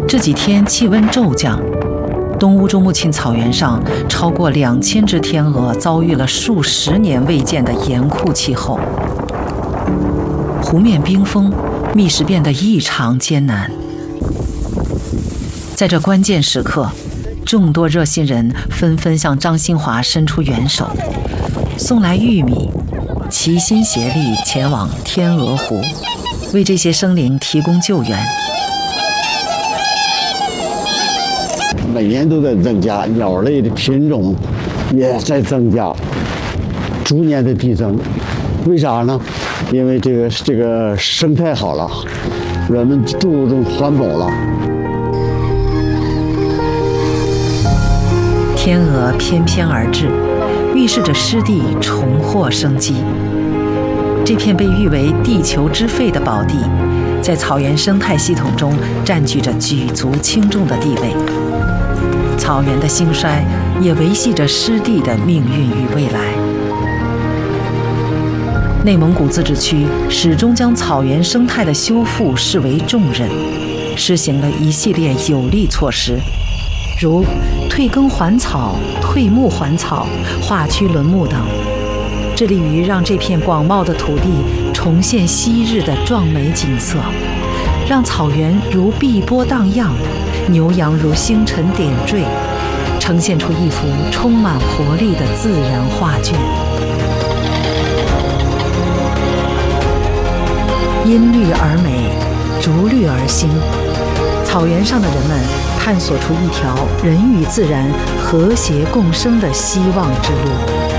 这几天气温骤降，东乌珠穆沁草原上超过2000只天鹅遭遇了数十年未见的严酷气候，湖面冰封，觅食变得异常艰难。在这关键时刻，众多热心人纷纷向张新华伸出援手，送来玉米，齐心协力前往天鹅湖，为这些生灵提供救援。 每年都在增加，鸟类的品种也在增加，逐年的递增。为啥呢？因为这个生态好了，人们注重环保了。 天鹅翩翩而至，预示着湿地重获生机。这片被誉为地球之肺的宝地，在草原生态系统中占据着举足轻重的地位。草原的兴衰也维系着湿地的命运与未来。内蒙古自治区始终将草原生态的修复视为重任，施行了一系列有力措施，如退耕还草、退牧还草、划区轮牧等，致力于让这片广袤的土地重现昔日的壮美景色，让草原如碧波荡漾，牛羊如星辰点缀，呈现出一幅充满活力的自然画卷。因绿而美，逐绿而兴。草原上的人们探索出一条人与自然和谐共生的希望之路。